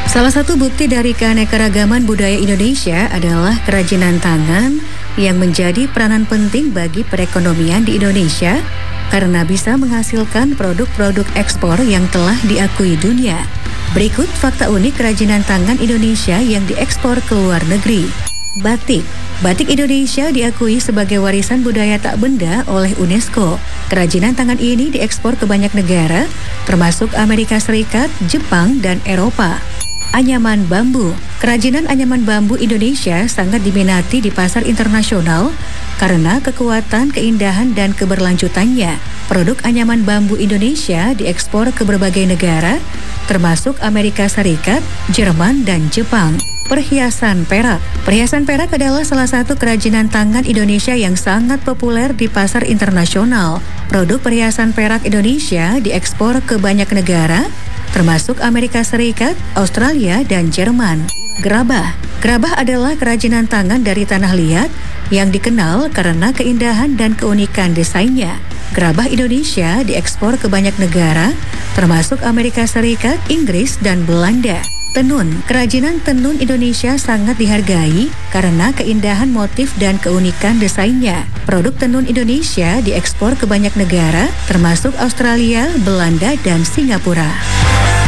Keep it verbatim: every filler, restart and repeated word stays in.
Salah satu bukti dari keanekaragaman budaya Indonesia adalah kerajinan tangan yang menjadi peranan penting bagi perekonomian di Indonesia karena bisa menghasilkan produk-produk ekspor yang telah diakui dunia. Berikut fakta unik kerajinan tangan Indonesia yang diekspor ke luar negeri. Batik. Batik Indonesia diakui sebagai warisan budaya tak benda oleh UNESCO. Kerajinan tangan ini diekspor ke banyak negara, termasuk Amerika Serikat, Jepang, dan Eropa. Anyaman bambu. Kerajinan anyaman bambu Indonesia sangat diminati di pasar internasional karena kekuatan, keindahan, dan keberlanjutannya. Produk anyaman bambu Indonesia diekspor ke berbagai negara, termasuk Amerika Serikat, Jerman, dan Jepang. Perhiasan perak. Perhiasan perak adalah salah satu kerajinan tangan Indonesia yang sangat populer di pasar internasional. Produk perhiasan perak Indonesia diekspor ke banyak negara, termasuk Amerika Serikat, Australia, dan Jerman. Gerabah. Gerabah adalah kerajinan tangan dari tanah liat yang dikenal karena keindahan dan keunikan desainnya. Gerabah Indonesia diekspor ke banyak negara, termasuk Amerika Serikat, Inggris, dan Belanda. Tenun. Kerajinan tenun Indonesia sangat dihargai karena keindahan motif dan keunikan desainnya. Produk tenun Indonesia diekspor ke banyak negara, termasuk Australia, Belanda, dan Singapura.